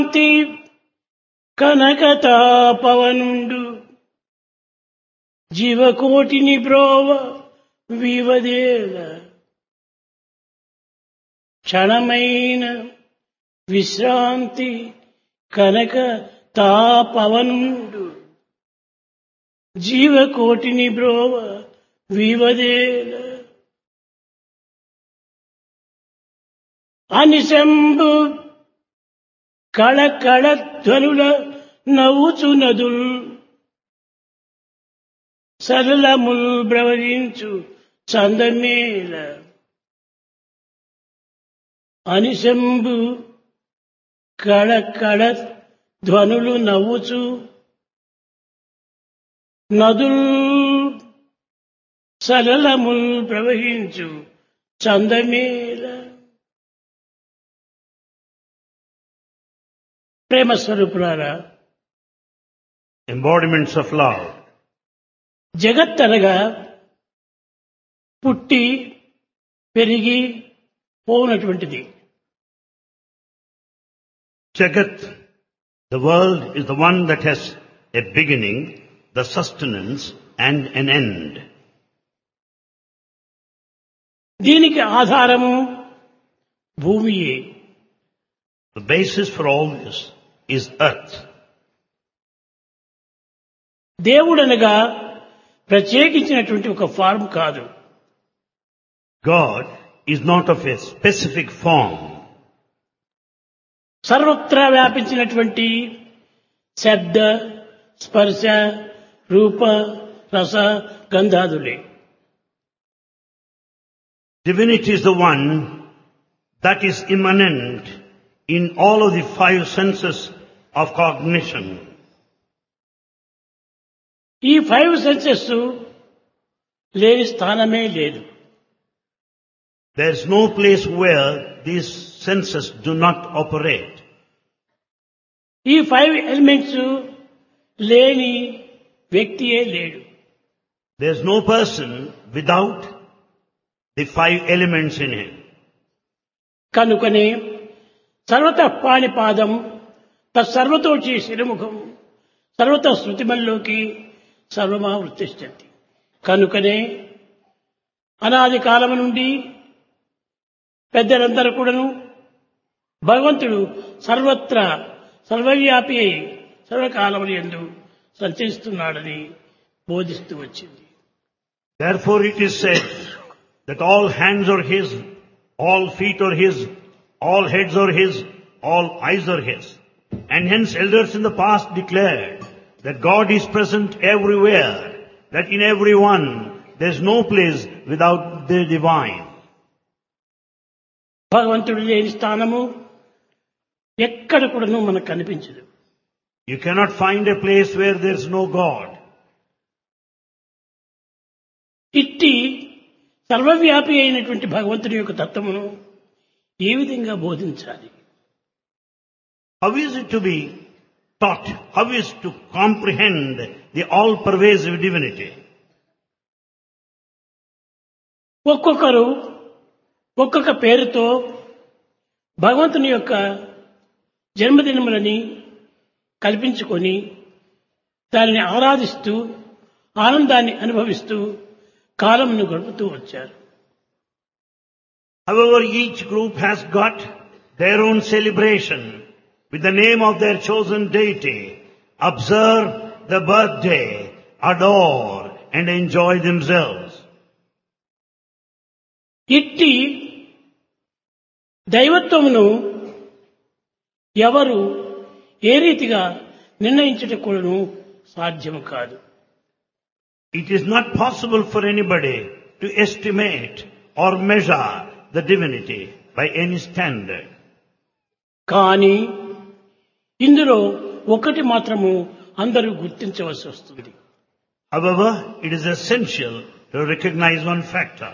కాంతి కనకతాపవనుండు జీవకోటిని బ్రోవ వివదేల క్షణమైన విశ్రాంతి కనక తాపవనుండు జీవకోటిని బ్రోవ వివదేల అనిశంభు కళకళ ధ్వనుల నవ్వుచు నదుల్ సరళముల్ బ్రవరించు చందమేల అనిశంభు కళకళ ధ్వనులు నవ్వుచు నదుల్ సరళముల్ ప్రవహించు చందమేల ప్రేమ స్వరూపులారా, embodiments of love. జగత్తనగా పుట్టి పెరిగి పోనటువంటిది. Jagat, the world, is the one that has a beginning, the sustenance and an end. దీనికి ఆధారము భూమియే. The basis for all this is earth. దేవుడనగా ప్రత్యేకించినటువంటి ఒక ఫార్మ్ కాదు. God is not of a specific form. సర్వత్రా వ్యాపించినటువంటి శబ్ద స్పర్శ రూప రస గంధాదులే. Divinity is the one that is immanent in all of the five senses of cognition. ఈ 5 senses లేని స్థానమే లేదు. There is no place where these senses do not operate. ఈ 5 elements లేని వ్యక్తియే లేడు. There is no person without the 5 elements in him. కనుకనే సర్వత పాణిపాదం తత్సర్వతోచి శిరముఖం సర్వత శృతిమల్లోకి సర్వమా వృత్తిష్టంతి. కనుకనే అనాది కాలము నుండి పెద్దలందరూ కూడాను భగవంతుడు సర్వత్రా సర్వవ్యాపి అయి సర్వకాలములు యందు సంచరిస్తున్నాడని బోధిస్తూ వచ్చింది. Therefore it is said that all hands are his, all feet are his, all heads are his, all eyes are his. And hence elders in the past declared that God is present everywhere, that in everyone there is no place without the divine. భగవంతుడు లేని స్థానము ఎక్కడ కూడాను మనకు కనిపించదు. You cannot find a place where there is no God. ఇట్టి సర్వవ్యాపి అయినటువంటి భగవంతుడి యొక్క తత్వమును ఏ విధంగా బోధించాలి? How is it to be taught? How is to comprehend the all-pervasive divinity? ఒక్కొక్కరు ఒక్కొక్క పేరుతో భగవంతుని యొక్క జన్మదినములని కల్పించుకొని దానిని ఆరాధిస్తూ ఆనందాన్ని అనుభవిస్తూ కాలమును గడుపుతూ వచ్చారు. However, each group has got their own celebration with the name of their chosen deity, observe the birthday, adore and enjoy themselves. ఇట్టి దైవత్వమును ఎవరు ఏ రీతిగా నిర్ణయించుటకు సాధ్యము కాదు. It is not possible for anybody to estimate or measure the divinity by any standard. కానీ ఇందులో ఒకటి మాత్రము అందరూ గుర్తించవలసి వస్తుంది. However, it is essential to recognize one factor.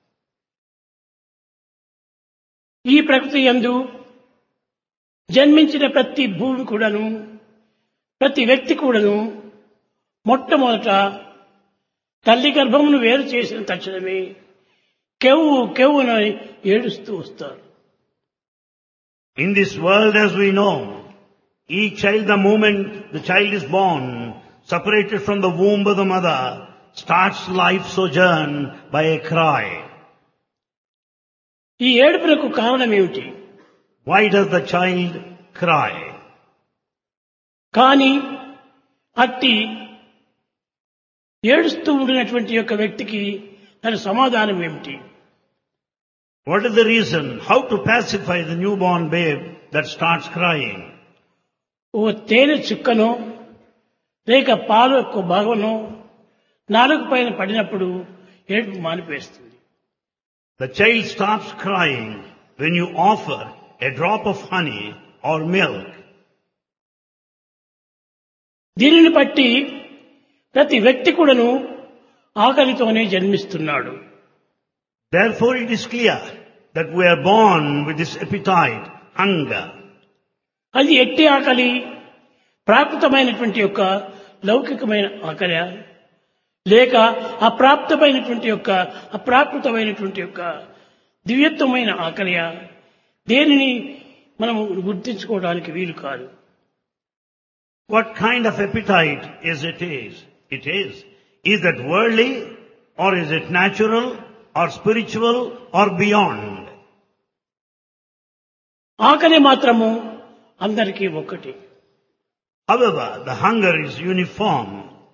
ఈ ప్రకృతి యందు జన్మించిన ప్రతి భూమి కూడాను ప్రతి వ్యక్తి కూడాను మొట్టమొదట తల్లి గర్భమును వేరు చేసిన తక్షణమే కెవ్వు కెవ్వునని ఏడుస్తూ వస్తారు. In this world, as we know, Each child, the moment the child is born, separated from the womb of the mother, starts life sojourn by a cry. ఈ ఏడుపునకు కారణం ఏమిటి? Why does the child cry? కానీ అట్టి ఏడుస్తూ ఉండినటువంటి యొక్క వ్యక్తికి తన సమాధానం ఏమిటి? What is the reason? How to pacify the newborn babe that starts crying? ఓ తేనె చుక్కనో లేక పాలు యొక్క భాగంలో నాలుగు పైన పడినప్పుడు ఏడుపు మానిపేస్తుంది. The child stops crying when you offer a drop of honey or milk. దీనిని బట్టి ప్రతి వ్యక్తి కూడాను ఆకలితోనే జన్మిస్తున్నాడు. Therefore it is clear that we are born with this appetite, hunger. అది ఎట్టి ఆకలి, ప్రాకృతమైనటువంటి యొక్క లౌకికమైన ఆకలి లేక అప్రాకృతమైనటువంటి యొక్క దివ్యత్వమైన ఆకలి, దేనిని మనము గుర్తించుకోవడానికి వీలు కాదు. What kind of appetite is it? Is that worldly, or is it natural, or spiritual, or beyond? ఆకలి మాత్రము అందరికీ ఒక్కటి. However, the hunger is uniform.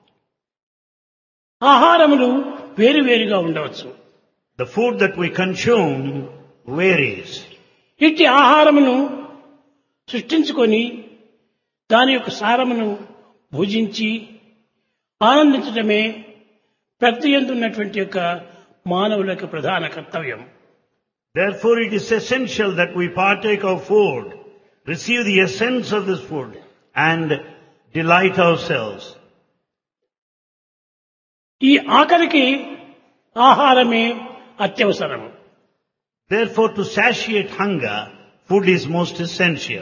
ఆహారములు వేరువేరుగా ఉండవచ్చు. The food that we consume varies. ఇట్టి ఆహారమును సృష్టించుకొని దాని యొక్క సారమును భుజించి ఆనందించడమే ప్రకృతి యందు ఉన్నటువంటి యొక్క మానవుల యొక్క ప్రధాన కర్తవ్యం. Therefore it is essential that we partake of food, receive the essence of this food and delight ourselves. ఈ ఆకలికి ఆహారమే అత్యవసరము. Therefore to satiate hunger, food is most essential.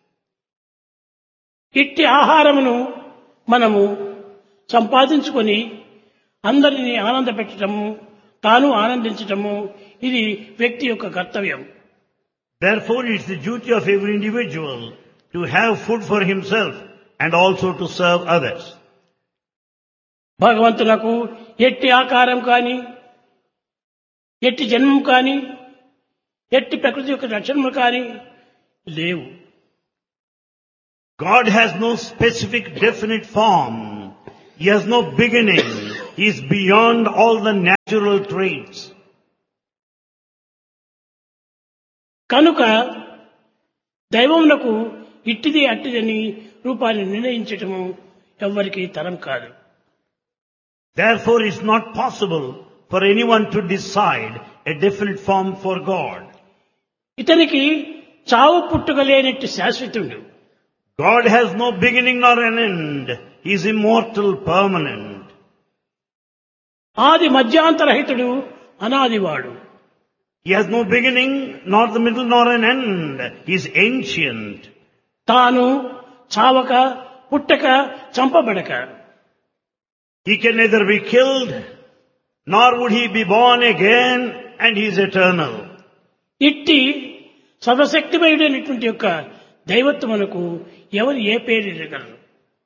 ఇట్టి ఆహారమును మనము సంపాదించుకొని అందరినీ ఆనందపెట్టడము, తాను ఆనందించటము, ఇది వ్యక్తి యొక్క కర్తవ్యం. Therefore it is the duty of every individual to have food for himself and also to serve others. భగవంతునకు ఎట్టి ఆకారం కానీ, ఎట్టి జన్మం కానీ, ఎట్టి ప్రకృతి యొక్క లక్షణములు కానీ లేవు. God has no specific definite form. He has no beginning. He is beyond all the natural traits. కనుక దైవమునకు ఇట్టిది అట్టిదని రూపాన్ని నిర్ణయించటము ఎవ్వరికీ తరం కాదు. Therefore it is not possible for anyone to decide a definite form for God. ఇతనికి చావు పుట్టుక లేనట్టి శాశ్వతుడు. God has no beginning nor an end. He is immortal, permanent. ఆది మధ్యాంతరహితుడు, అనాదివాడు. He has no beginning, nor the middle, nor an end. He is ancient. తాను చావక, పుట్టక, చంపబడక. He can neither be killed, nor would he be born again, and he is eternal. ఇట్టి సర్వశక్తిమయుడైనటువంటి యొక్క దైవత్వమునకు ఎవరు ఏ పేరు ఇవ్వగలరు?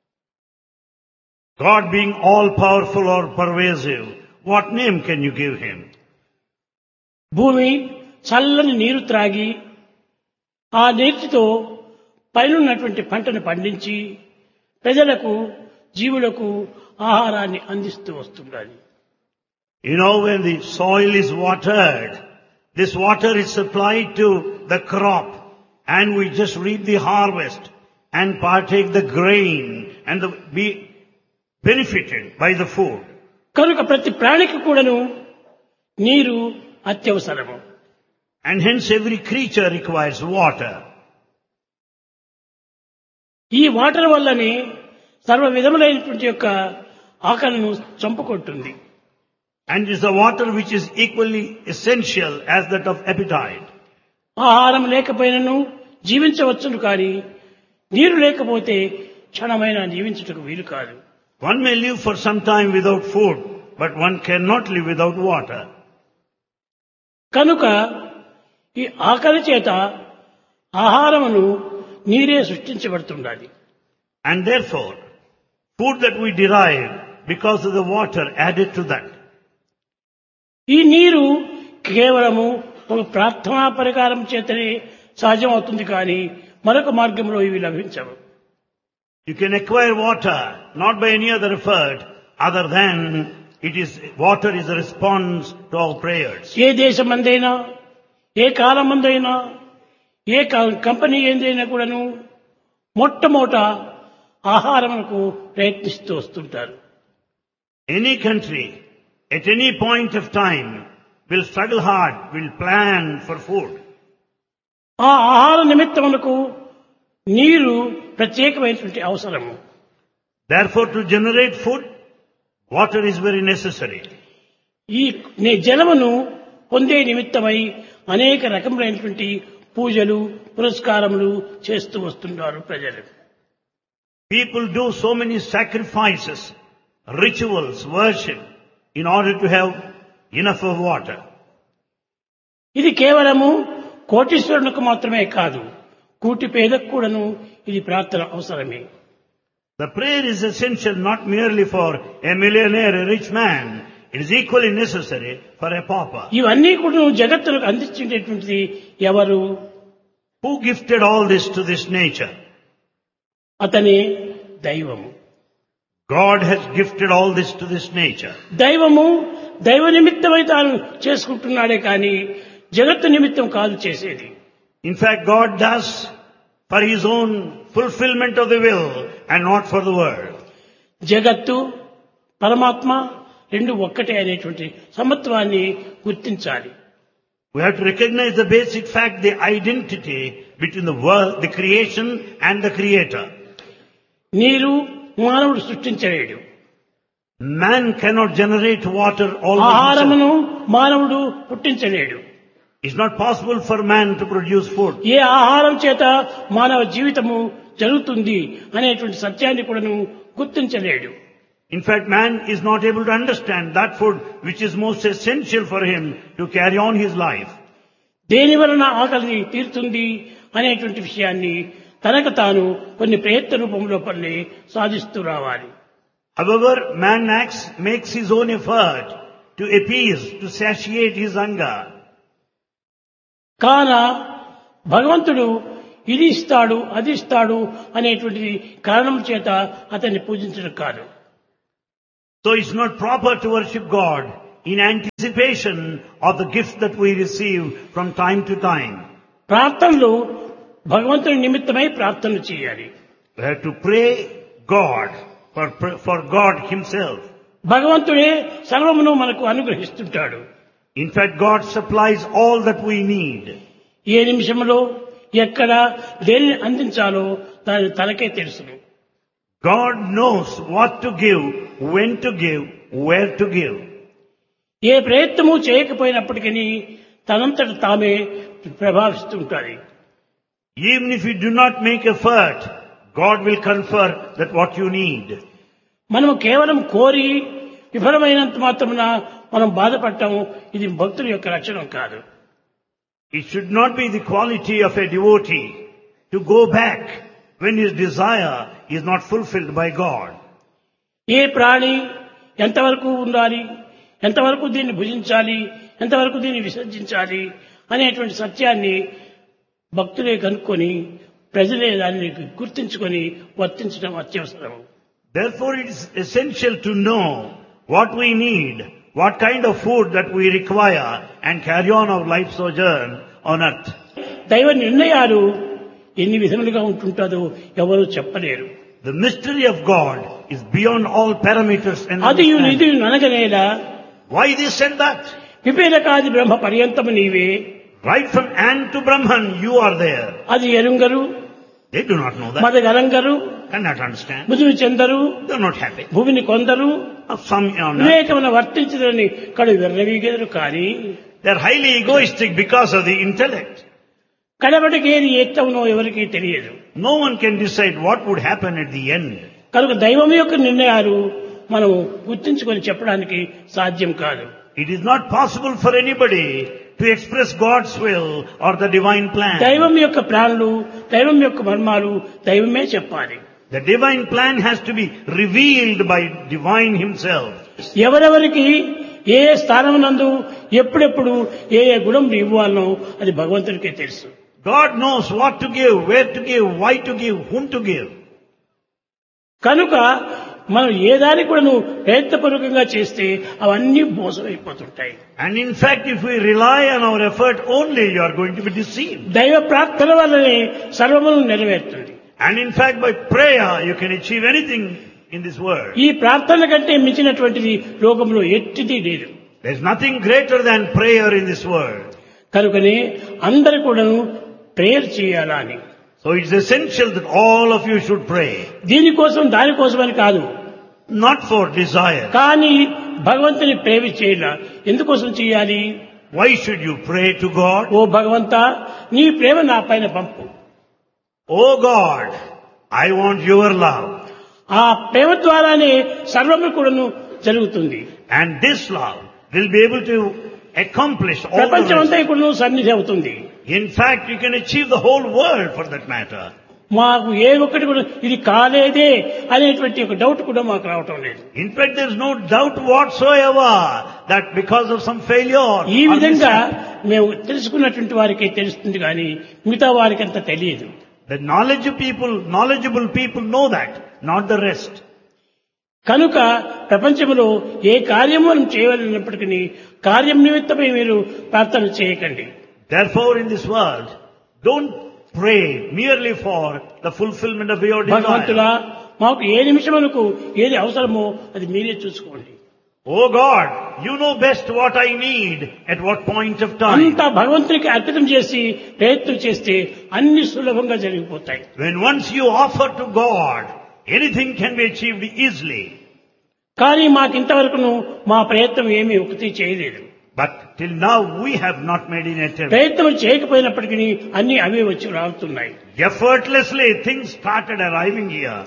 God being all powerful or pervasive, what name can you give him? భూమి చల్లని నీరు త్రాగి ఆ నీటితో పైనున్నటువంటి పంటను పండించి ప్రజలకు, జీవులకు ఆహారాన్ని అందిస్తూ వస్తుండాలి. You know, when the soil is watered, this water is supplied to the crop, and we just reap the harvest and partake the grain and be benefited by the food. కనుక ప్రతి ప్రాణికి కూడాను నీరు అత్యవసరము. And hence every creature requires water. ఈ water వల్లనే సర్వ విధములైనటువంటి యొక్క ఆకలిను చంపుకుంటుంది. And it is the water which is equally essential as that of appetite. ఆహారం లేకపోయినను జీవించవచ్చును, కానీ నీరు లేకపోతే క్షణమైనా జీవించుటకు వీలు కాదు. One may live for some time without food, but one cannot live without water. కనుక ఈ ఆకలి చేత ఆహారమును నీరే సృష్టించబడుతుండాలి. And therefore, food that we derive because of the water added to that. ఈ నీరు కేవలము ఒక ప్రార్థనా పరికారం చేతనే సాధ్యం అవుతుంది కానీ మరొక మార్గంలో ఇవి లభించవు. You can acquire water not by any other effort other than water is a response to our prayers. A దేశమందైనా, A కాలమందైనా, A company ఏందైనా కూడాను మొట్టమొదట ఆహారమునకు ప్రయత్నిస్తూ వస్తుంటారు. Any country at any point of time will struggle hard, will plan for food. ఆ ఆహార నిమిత్తమునకు నీరు ప్రత్యేకమైనటువంటి అవసరము. Therefore, to generate food, water is very necessary. ఈ జలమును పొందే నిమిత్తమై అనేక రకములైనటువంటి పూజలు, పురస్కారములు చేస్తూ వస్తున్నారు ప్రజలు. People do so many sacrifices, rituals, worship in order to have enough of water. ఇది కేవలము కోటీశ్వరునికి మాత్రమే కాదు, కూటి పేదకు కూడాను ఇది ప్రార్థన అవసరమే. The prayer is essential not merely for a millionaire, a rich man. It is equally necessary for a pauper. ఇవన్నీ కూడా జగత్తులకు అందించేటువంటిది ఎవరు? Who gifted all this to this nature? అతనే దైవము. God has gifted all this to this nature. దైవము దైవ నిమిత్తమై తాను చేసుకుంటున్నాడే కానీ జగత్తు నిమిత్తం కాదు చేసేది. In fact, God does for His own fulfillment of the will and not for the world. జగత్తు పరమాత్మ రెండు ఒక్కటే అనేటువంటి సమత్వాన్ని గుర్తించాలి. We have to recognize the basic fact, the identity between the world, the creation and the creator. నీరు మానవుడు సృష్టించలేడు. Man cannot generate water all by himself. ఆహారమును మానవుడు పుట్టించలేడు. It's not possible for man to produce food. ఏ ఆహారం చేత మానవ జీవితము జరుగుతుంది అనేటువంటి సత్యాన్ని కూడాను గుర్తించలేడు. In fact, man is not able to understand that food which is most essential for him to carry on his life. దేని వలన ఆకలి తీరుతుంది అనేటువంటి విషయాన్ని తనకు తాను కొన్ని ప్రయత్న రూపంలో పని సాధిస్తూ రావాలి. However, man makes his own effort to appease, to satiate his hunger. కాన భగవంతుడు ఇది ఇస్తాడు, అది ఇస్తాడు అనేటువంటి కారణం చేత అతన్ని పూజించడం కాదు. So it's not proper to worship God in anticipation of the gifts that we receive from time to time. ప్రార్థనలు భగవంతుని నిమిత్తమై ప్రార్థన చేయాలి. We have to pray God for God Himself. భగవంతుడే సర్వమును మనకు అనుగ్రహిస్తుంటాడు. In fact, God supplies all that we need. ఏ నిమిషంలో ఎక్కడ దేనిని అందించాలో దాని తనకే తెలుసును. God knows what to give, when to give, where to give. ఏ ప్రయత్నము చేయకపోయినప్పటికీ తనంతట తామే ప్రభావిస్తుంటాయి. Even if you do not make effort, God will confer that what you need. మనము కేవలం కోరి విఫలమైనంత మాత్రమున మనం బాధపడటం ఇది భక్తుల యొక్క లక్షణం కాదు. It should not be the quality of a devotee to go back when his desire is not fulfilled by God. ఏ ప్రాణి ఎంతవరకు ఉండాలి, ఎంతవరకు దీన్ని భుజించాలి, ఎంతవరకు దీన్ని విసర్జించాలి అనేటువంటి సత్యాన్ని భక్తులే కనుక్కొని ప్రజలే దాన్ని గుర్తించుకొని వర్తించడం అత్యవసరం. Therefore, it is essential to know what we need, what kind of food that we require, and carry on our life sojourn on earth. దైవ నిర్ణయాలు ఎన్ని విధములుగా ఉంటుంటాదో ఎవరూ చెప్పలేరు. The mystery of God is beyond all parameters and అది understanding. ఇది అనగనేలా Why this and that? విపేరకాది బ్రహ్మ పర్యంతము నీవే. Right from Ant to Brahman, you are there. అది ఎరుంగరు, They do not know that, మదగరంగరు, cannot understand. ముదురు చెందరు, They are not happy. భూమిని కొందరు Of some honor. వివేకమున వర్తించదని కడు విర్రవీగెదరు కానీ They are highly egoistic because of the intellect. కడబడికి ఏది ఏత్తవునో ఎవరికీ తెలియదు. No one can decide what would happen at the end. కనుక దైవం యొక్క నిర్ణయాలు మనం గుర్తించుకొని చెప్పడానికి సాధ్యం కాదు. It is not possible for anybody to express God's will or the divine plan. దైవం యొక్క ప్లాన్లు, దైవం యొక్క మర్మాలు దైవమే చెప్పాలి. The divine plan has to be revealed by divine himself. ఎవరెవరికి ఏ స్థానం నందు ఎప్పుడెప్పుడు ఏ గుణం ఇవ్వాలనో అది భగవంతుడికే తెలుసు. God knows what to give, where to give, why to give, whom to give. కనుక మనం ఏ దాన్ని కూడా ప్రయత్నపూర్వకంగా చేస్తే అవన్నీ మోసమైపోతుంటాయి. And in fact, if we rely on our effort only, you are going to be deceived. దైవ ప్రార్థన వల్లనే సర్వమును నెరవేరుతుంది. And in fact, by prayer, you can achieve anything in this world. ఈ ప్రార్థన కంటే మించినటువంటిది లోకంలో ఎట్టిది లేదు. There's nothing greater than prayer in this world. కనుకనే అందరూ కూడాను ప్రేయర్ చేయాలా అని. So it's essential that all of you should pray. దీనికోసం దానికోసం అని కాదు. Not for desire. కానీ భగవంతుని ప్రేమ చేయాలా. ఎందుకోసం చేయాలి? Why should you pray to God? ఓ భగవంతా, నీ ప్రేమ నా పైన పంపు. Oh God, I want your love. ఆ ప్రేమ ద్వారానే సర్వము కూడాను జరుగుతుంది. And this love will be able to accomplish all the ప్రపంచమంతా rest. కూడాను సన్నిధి అవుతుంది. In fact, you can achieve the whole world for that matter. మాకు ఏ ఒక్కటి కూడా ఇది కాలేదే అనేటువంటి ఒక డౌట్ కూడా మాకు రావటం లేదు. In fact, there is no doubt whatsoever that because of some failure. ఈ విధంగా మేము తెలుసుకున్నటువంటి వారికి తెలుస్తుంది కానీ మిగతా వారికి అంత తెలియదు. The knowledgeable people know that, not the rest. కనుక ప్రపంచంలో ఏ కార్యము మనం చేయవలసినప్పటికీ కార్యం నిమిత్తమై మీరు ప్రార్థన చేయకండి. Therefore, in this world, don't pray merely for the fulfillment of your భగవంతుడా, desire. మాకు ఏ నిమిషమునకు ఏది అవసరమో అది మీరే చూసుకోండి. Oh God, you know best what I need at what point of time. అంతా భగవంతునికి అర్పితం చేసి ప్రయత్నం చేస్తే అన్ని సులభంగా జరిగిపోతాయి. When once you offer to God, anything can be achieved easily. కానీ మాకు ఇంతవరకును మా ప్రయత్నం ఏమీ ఒకటి చేయలేదు. But till now we have not made an attempt. ప్రయత్నం చేయకపోయినప్పటికీ అన్ని అవే వచ్చి రావుతున్నాయి. Effortlessly things started arriving here.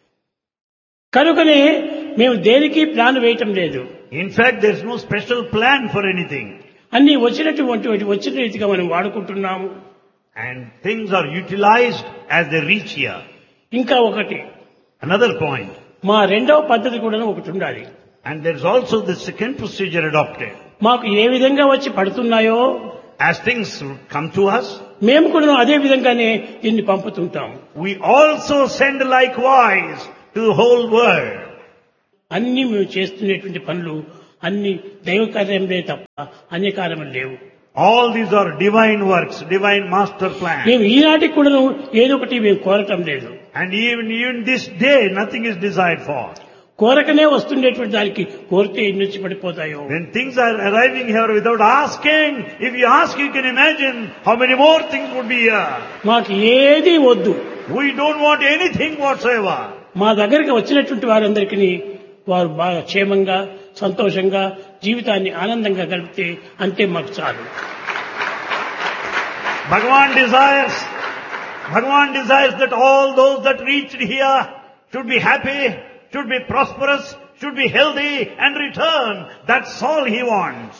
కనుకనే మేము దేనికి ప్లాన్ వేయటం లేదు. In fact, there is no special plan for anything. అన్ని వచ్చిన రీతిగా మనం వాడుకుంటున్నాము. And things are utilized as they reach here. ఇంకా ఒకటి, Another point. మా రెండవ పద్ధతి కూడా ఒకటి ఉండాలి. And there is also the second procedure adopted. మాకు ఏ విధంగా వచ్చి పడుతున్నాయో As things come to us, మేము కూడా అదే విధంగానే దీన్ని పంపుతుంటాము. we also send likewise to the whole world. అన్ని మేము చేస్తున్నటువంటి పనులు అన్ని దైవ కార్యములే తప్ప అన్య కార్యములు లేవు. All these are divine works, divine master plan. మేము ఈనాటికి కూడా ఏదో ఒకటి మేము కోరటం లేదు. And even this day, nothing is desired for. కోరకనే వస్తుండేటువంటి దానికి కోరితే ఎన్ని వచ్చి పడిపోతాయో. When things are arriving here without asking, if you ask, you can imagine how many more things would be here. మాకు ఏది వద్దు. We don't want anything whatsoever. మా దగ్గరికి వచ్చినటువంటి వారందరికీ వారు బాగా క్షేమంగా సంతోషంగా జీవితాన్ని ఆనందంగా గడిపితే అంతే మాకు చాలు. Bhagavan desires that all those that reached here should be happy, should be prosperous, should be healthy and return. That's all he wants.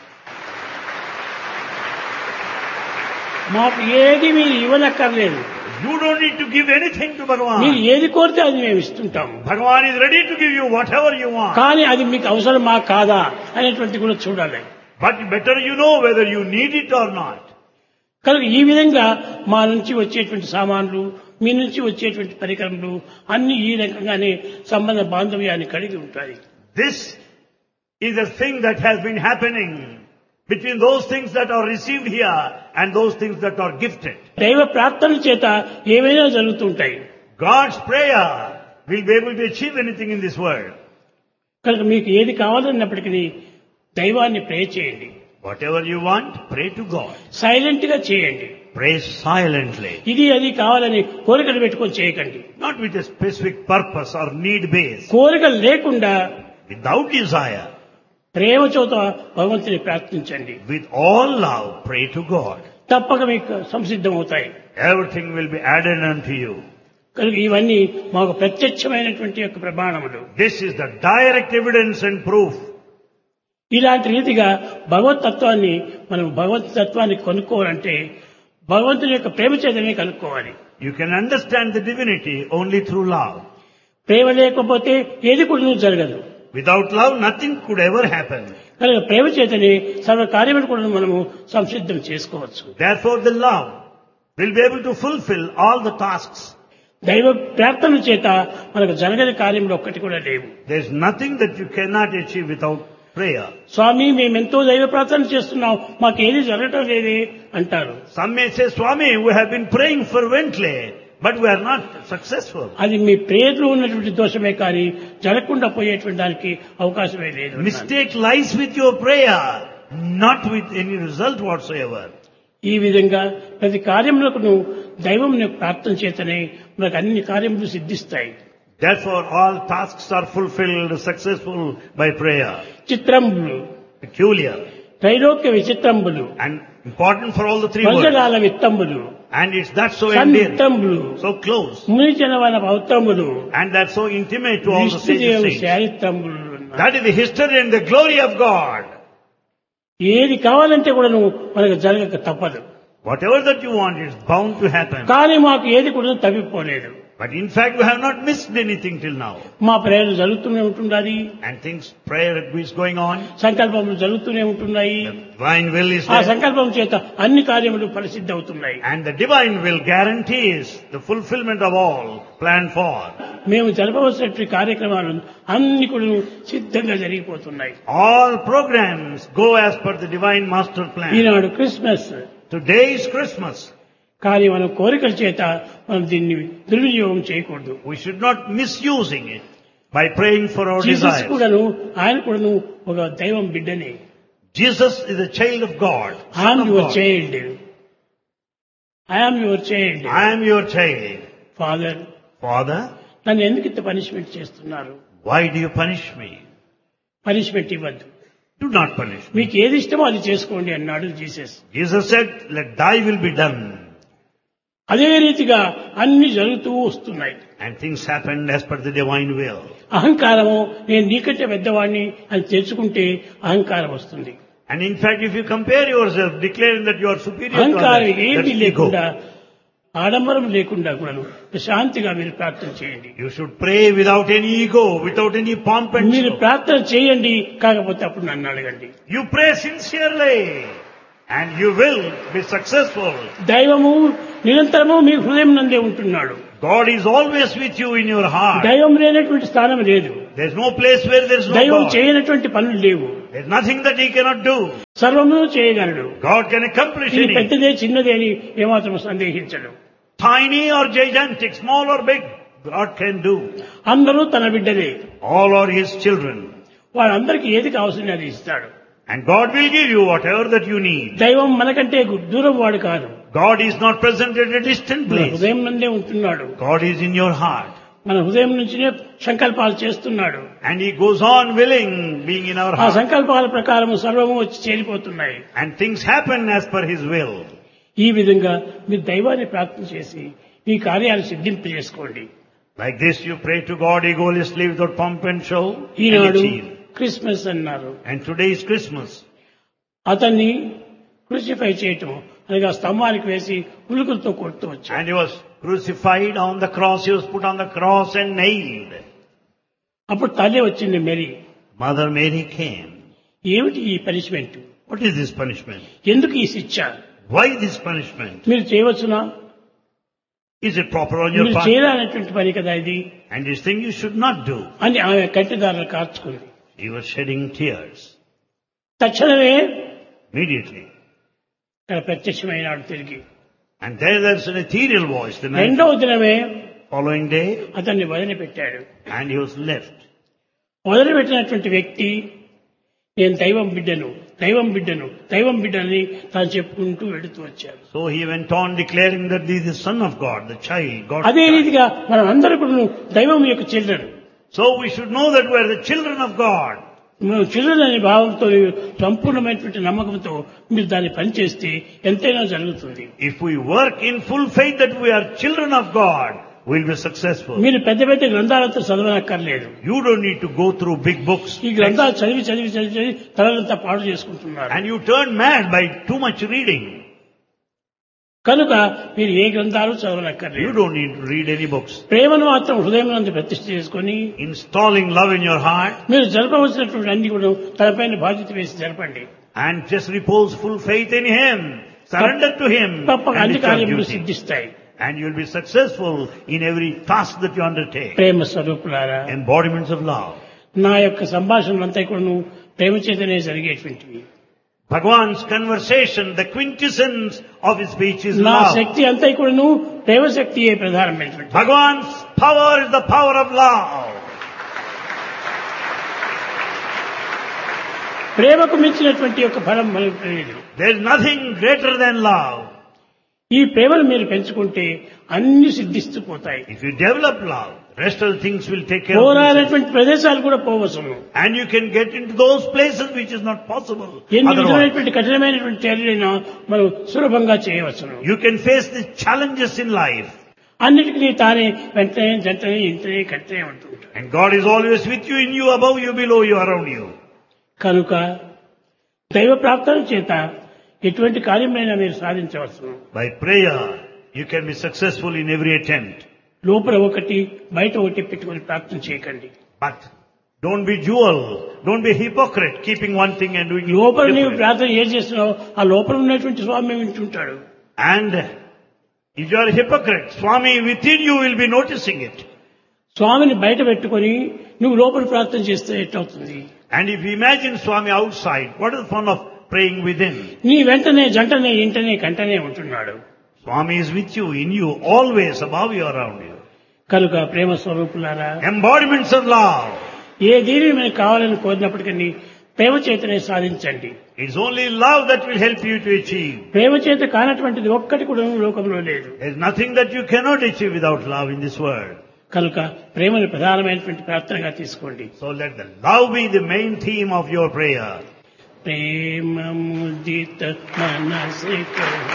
మాకు ఏది మీరు ఇవ్వనక్కర్లేదు. You don't need to give anything to మీరు Bhagavan. ఏది కోరితే అది మేము ఇస్తుంటాము. Bhagavan is ready to give you whatever you want. కానీ అది మీకు అవసరమా కాదా అనేటువంటి కూడా చూడాలి. But better you know whether you need it or not. కనుక ఈ విధంగా మా నుంచి వచ్చేటువంటి సామాన్లు, మీ నుంచి వచ్చేటువంటి పరికరములు అన్ని ఈ రకంగానే సంబంధ బాంధవ్యాన్ని కలిగి ఉంటాయి. This is a thing that has been happening between those things that are received here and those things that are gifted. దైవ ప్రార్థన చేత ఏవైనా జరుగుతుంటాయి. God's prayer will be able to achieve anything in this world. కనుక మీకు ఏది కావాలన్నప్పటికీ దైవాన్ని ప్రే చేయండి. Whatever you want, pray to God. Silent గా చేయండి. Pray silently. ఇది అది కావాలని కోరికలు పెట్టుకొని చేయకండి. Not with a specific purpose or need base. కోరికలు లేకుండా Without desire. ప్రేమ చోత భగవంతుని ప్రార్థించండి. With all love, pray to God. తప్పక మీకు సంసిద్ధం అవుతాయి. Everything will be added unto you. కనుక ఇవన్నీ మాకు ప్రత్యక్షమైనటువంటి యొక్క ప్రమాణములు. This is the direct evidence and proof. ఇలాంటి రీతిగా భగవతత్వాన్ని మనం భగవతత్వాన్ని కనుక్కోవాలంటే భగవంతుని యొక్క ప్రేమ చేతనే కనుక్కోవాలి. You can understand the divinity only through love. ప్రేమ లేకపోతే ఏది కూడా జరగదు. Without love, nothing could ever happen. కనుక ప్రేమ చేతనే సర్వ కార్యములు కూడా మనము సంసిద్ధం చేసుకోవచ్చు. Therefore, the love will be able to fulfill all the tasks. దైవ ప్రార్థన చేత మనకు జరగని కార్యములు ఒక్కటి కూడా లేవు. There is nothing that you cannot achieve without prayer. స్వామి మేమెంతో దైవ ప్రార్థన చేస్తున్నాం, మాకేది జరగటం లేదే అంటారు. Some may say, Swami, we have been praying fervently, but we are not successful. అది మీ ప్రేయర్లో ఉన్నటువంటి దోషమే కానీ జరగకుండా పోయేటువంటి దానికి అవకాశమే లేదు. Mistake lies with your prayer, not with any result whatsoever. ఈ విధంగా ప్రతి కార్యములకు దైవం ప్రార్థన చేతనే మనకు అన్ని కార్యములు సిద్ధిస్తాయి. Therefore, all tasks are fulfilled successful by prayer. చిత్రంబులు, Peculiar Trailokya విచిత్రంబులు, and important for all the three words. వందనాల విత్తంబులు, And it's that so endearing, సంతంబులు, so close, మునిజనవన భౌతంబులు, and that's so intimate to all the Vishnudeva sages. శారిత్రంబులు. That is the history and the glory of God. ఏది కావాలంటే కూడా మనకు జరగక తప్పదు. Whatever that you want is bound to happen. కానీ మాకు ఏది కూడా తప్పిపోలేదు. But in fact, we have not missed anything till now. మా ప్రేయర్లు జరుగుతూనే ఉంటున్నది, And things, prayer is going on. సంకల్పములు జరుగుతూనే ఉంటున్నాయి. The divine will is ఆ there. సంకల్పం చేత అన్ని కార్యములు పరిసిద్ధి అవుతున్నాయి. And the divine will guarantees the fulfillment of all planned for. మేము జరపవలసినటువంటి కార్యక్రమాలు అన్ని కూడా సిద్ధంగా జరిగిపోతున్నాయి. All programs go as per the divine master plan. Eenadu Christmas, Today is Christmas. కానీ మనం కోరికల చేత మనం దీన్ని దుర్వినియోగం చేయకూడదు. We should not misusing it by praying for our Jesus desires. కూడాను ఆయన కూడాను ఒక దైవం బిడ్డనే. Jesus is a child of God. Son I'm of your God. Child, I'm your child. I am your child. Father, Father, నన్ను ఎందుకు ఇంత punishment చేస్తున్నారు? why do you punish me? Punishment ఇవ్వద్దు, Do not punish me. మీకు ఏది ఇష్టమో అది చేసుకోండి అన్నాడు Jesus. Jesus said, let thy will be done. అదే రీతిగా అన్ని జరుగుతూ వస్తున్నాయి. And things happened as per the divine will. అహంకారము నేను నీకంటే పెద్దవాడిని అని తెలుసుకుంటే అహంకారం వస్తుంది. And in fact, if you compare yourself, declaring that you are superior to అహంకారం others, ఏమీ that's ego. లేకుండా ఆడంబరం లేకుండా కూడాను ప్రశాంతిగా మీరు ప్రార్థన చేయండి. You should pray without any ego, without any pomp and మీరు show. ప్రార్థన చేయండి, కాకపోతే అప్పుడు నన్ను అడగండి. You pray sincerely and you will be successful. దైవము నిరంతరము మీ హృదయం నందే ఉంటున్నాడు. God is always with you in your heart. దైవం లేనటువంటి స్థానం లేదు. There's no place where there's no దైవం God. చేయనటువంటి పనులు లేవు. There's nothing that He cannot do. సర్వము చేయగలడు. God can accomplish ఇది anything. పెద్దదే చిన్నదే అని ఏమాత్రం సందేహించడు. Tiny or gigantic, small or big, God can do. అందరూ తన బిడ్డలే. All are His children. వాళ్ళందరికీ ఏది కావాల్సింది అది ఇస్తాడు. And God will give you whatever that you need. దైవం మనకంటే దూరం వాడు కాదు. God is not present at a distant మన place. హృదయం నందే ఉంటున్నాడు. God is in your heart. మన హృదయం నుంచినే సంకల్పాలు చేస్తున్నాడు. And He goes on willing, being in our ఆ heart. సంకల్పాల ప్రకారం సర్వము వచ్చి చేరిపోతున్నాయి. And things happen as per His will. ఈ విధంగా మీరు దైవాన్ని ప్రార్థన చేసి మీ కార్యాలు సిద్ధింప చేసుకోండి. Like this you pray to God egolessly without pomp and show and Eenadu achieve. Christmas అన్నారు. And today is Christmas. అతన్ని క్రూసిఫై చేయటం అనగా స్తంభానికి వేసి ఉలుకులతో కొడుతూ వచ్చాడు. And He was crucified on the cross. He was put on the cross and nailed. అప్పుడు తల్లి వచ్చింది మేరీ. Mother Mary came. ఏమిటి ఈ punishment? What is this punishment? ఎందుకు ఈ శిక్ష? Why this punishment? మీరు చేయవచ్చునా? Is it proper on your మీరు part? చేయాలనేటువంటి పని కదా ఇది And this thing you should not do. అని ఆమె కంటిదారులు కార్చుకుంది. He was shedding tears. తక్షణమే Immediately. ఇక్కడ ప్రత్యక్షమైనాడు తిరిగి. And there's an ethereal voice. The man రెండవ దినమే following day, అతన్ని వదిలిపెట్టాడు. and he was left. వదిలిపెట్టినటువంటి వ్యక్తి నేను దైవం బిడ్డను, దైవం బిడ్డను, దైవం బిడ్డని తాను చెప్పుకుంటూ వెళుతూ వచ్చాడు. So he went on declaring that he is the son of God, the child, God's అదే child. రీతిగా మనం అందరూ కూడా దైవం యొక్క children. So we should know that we are the children of God. మనం చిల్డ్రన్ అనే భావంతో సంపూర్ణమైనటువంటి నమ్మకంతో మీరు దాన్ని పనిచేస్తే ఎంతైనా జరుగుతుంది. If we work in full faith that we are children of God, will be successful. మీరు పెద్ద పెద్ద గ్రంథాలతో చదవనక్కర్లేదు. You don't need to go through big books. ఈ గ్రంథాలు చదివి తలంతా పాడు చేసుకుంటున్నారు. And you turn mad by too much reading. కనుక మీరు ఏ గ్రంథాలు You చదవనక్కర్లేదు. don't need to read any books. ప్రేమను మాత్రం హృదయం నందు ప్రతిష్ఠ చేసుకొని Installing love in your heart మీరు జరపవలసినటువంటి అన్ని కూడా తనపైన బాధ్యత వేసి జరపండి. and just repose full faith in Him. Surrender to Him. తప్పక And అన్ని it's your కార్యములు duty. సిద్ధిస్తాయి. And you'll be successful in every task that you undertake. ప్రేమ స్వరూపులారా, Embodiments of love. నా యొక్క సంభాషణలంతా కూడా ప్రేమ చేతనే జరిగేటువంటివి. Bhagwan's conversation, the quintessence of his speech is నా love. శక్తి అంతా కూడాను ప్రేమ శక్తియే ప్రధానమైనటువంటి. Bhagwan's power is the power of love. ప్రేమకు మించినటువంటి యొక్క ఫలం మనకు లేదు. There is nothing greater than love. ఈ ప్రేమను మీరు పెంచుకుంటే అన్ని సిద్ధిస్తూ పోతాయి. If you develop love, rest of the things will take care of themselves. పోరాడేటువంటి ప్రదేశాలు కూడా పోవచ్చును. And you can get into those places which is not possible ఎన్ని otherwise. విధమైనటువంటి కఠినమైనటువంటి చర్యలైనా మనం సులభంగా చేయవచ్చును. You can face the challenges in life. అన్నిటికీ తానే వెంటనే జంటనే ఇంటనే కట్టనే ఉంటుంటాడు. And God is always with you, in you, above you, below you, around you. కనుక దైవ ప్రార్థన చేత ఎటువంటి కార్యమైనా మీరు సాధించవచ్చు. By prayer, you can be successful in every attempt. లోపల ఒకటి బయట ఒకటి పెట్టుకొని ప్రార్థన చేయకండి. But don't be dual, don't be hypocrite, keeping one thing and doing లోపల నీవు different. ప్రార్థన ఏం చేస్తున్నావు ఆ లోపల ఉన్నటువంటి స్వామి వింటుంటాడు. And if you are a hypocrite, Swami within you will be noticing it. స్వామిని బయట పెట్టుకొని నువ్వు లోపల ప్రార్థన చేస్తే ఎట్లవుతుంది? And if you imagine Swami outside, what is the fun of praying within? నీ వెంటనే జంటనే ఇంటనే కంటనే ఉంటున్నాడు. Swami is with you, in you, always above you, around you. కనుక ప్రేమ స్వరూపులారా, Embodiments of love. ఏ దీనిని మనకు కావాలని కోరినప్పటికీ ప్రేమ చేతనే సాధించండి. It's only love that will help you to achieve. ప్రేమ చేత కానటువంటిది ఒక్కటి కూడా లోకంలో లేదు. There's nothing that you cannot achieve without love in this world. కనుక ప్రేమను ప్రధానమైనటువంటి ప్రార్థనగా తీసుకోండి. So let the love be the main theme of your prayer. Prema ముదిత మనసిక